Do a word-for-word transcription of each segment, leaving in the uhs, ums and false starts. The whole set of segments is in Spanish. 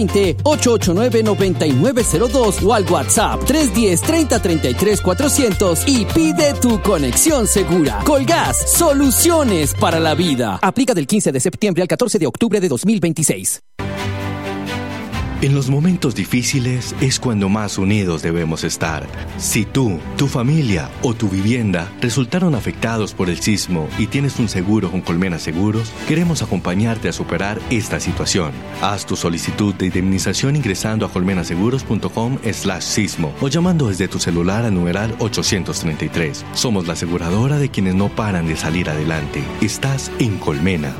ocho ocho nueve, nueve nueve cero dos o al WhatsApp tres uno cero, treinta, treinta y tres, cuatrocientos y pide tu conexión segura. Colgas, soluciones para la vida. Aplica del quince de septiembre al catorce de octubre de dos mil veintiséis. En los momentos difíciles es cuando más unidos debemos estar. Si tú, tu familia o tu vivienda resultaron afectados por el sismo y tienes un seguro con Colmena Seguros, queremos acompañarte a superar esta situación. Haz tu solicitud de indemnización ingresando a colmenaseguros.com slash sismo o llamando desde tu celular al numeral ochocientos treinta y tres. Somos la aseguradora de quienes no paran de salir adelante. Estás en Colmena.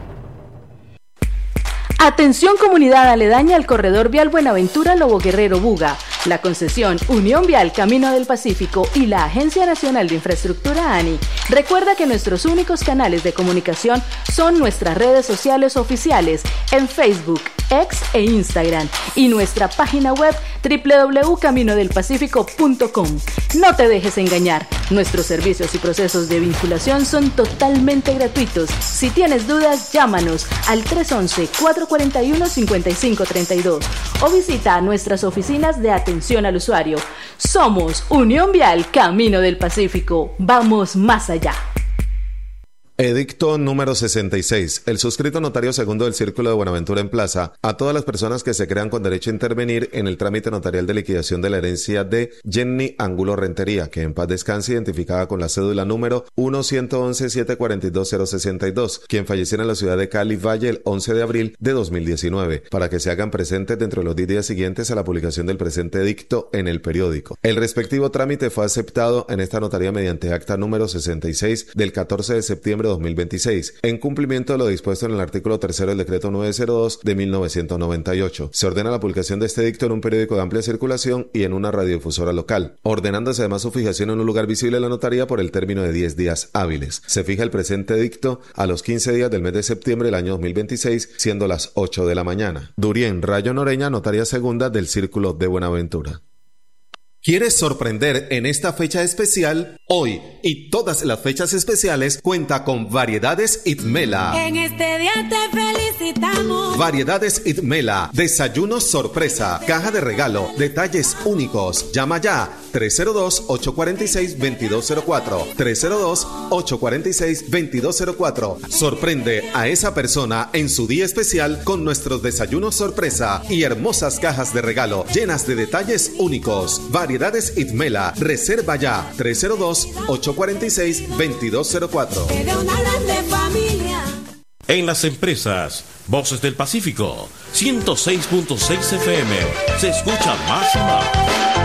Atención comunidad aledaña al corredor vial Buenaventura Lobo Guerrero Buga. La concesión Unión Vial Camino del Pacífico y la Agencia Nacional de Infraestructura A N I. Recuerda que nuestros únicos canales de comunicación son nuestras redes sociales oficiales en Facebook, X e Instagram y nuestra página web doble u doble u doble u punto camino del pacífico punto com. No te dejes engañar. Nuestros servicios y procesos de vinculación son totalmente gratuitos. Si tienes dudas, llámanos al tres once, cuatro cuarenta y uno, cincuenta y cinco treinta y dos o visita nuestras oficinas de atención al usuario. Somos Unión Vial Camino del Pacífico. Vamos más allá. Edicto número sesenta y seis. El suscrito notario segundo del Círculo de Buenaventura en Plaza a todas las personas que se crean con derecho a intervenir en el trámite notarial de liquidación de la herencia de Jenny Angulo Rentería, que en paz descanse, identificada con la cédula número uno uno uno, siete cuatro dos, cero seis dos, quien falleciera en la ciudad de Cali Valle el once de abril de dos mil diecinueve, para que se hagan presentes dentro de los diez días siguientes a la publicación del presente edicto en el periódico. El respectivo trámite fue aceptado en esta notaría mediante acta número sesenta y seis del catorce de septiembre dos mil veintiséis, en cumplimiento de lo dispuesto en el artículo tercero del decreto novecientos dos de mil novecientos noventa y ocho. Se ordena la publicación de este edicto en un periódico de amplia circulación y en una radiodifusora local, ordenándose además su fijación en un lugar visible de la notaría por el término de diez días hábiles. Se fija el presente edicto a los quince días del mes de septiembre del año dos mil veintiséis, siendo las ocho de la mañana. Durien Rayo Noreña, notaria segunda del Círculo de Buenaventura. ¿Quieres sorprender en esta fecha especial? Hoy y todas las fechas especiales cuenta con Variedades Itmela. En este día te felicitamos. Variedades Itmela, desayuno sorpresa, caja de regalo, detalles únicos. Llama ya tres cero dos, ocho cuatro seis, dos dos cero cuatro, tres cero dos, ocho cuatro seis, dos dos cero cuatro. Sorprende a esa persona en su día especial con nuestros desayunos sorpresa y hermosas cajas de regalo llenas de detalles únicos. Variedades Itmela, reserva ya tres cero dos, ocho cuatro seis, dos dos cero cuatro. En las empresas, Voces del Pacífico, ciento seis punto seis F M, se escucha más y más.